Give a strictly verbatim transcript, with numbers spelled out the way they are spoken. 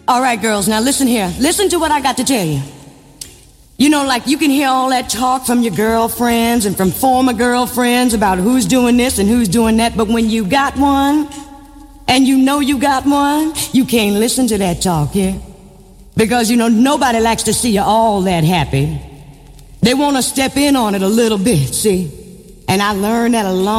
All right, girls, now listen here. Listen to what I got to tell you. You know, like you can hear all that talk from your girlfriends and from former girlfriends about who's doing this and who's doing that, but when you got one, and you know you got one, you can't listen to that talk, yeah? Because, you know, nobody likes to see you all that happy. They want to step in on it a little bit, see? And I learned that a long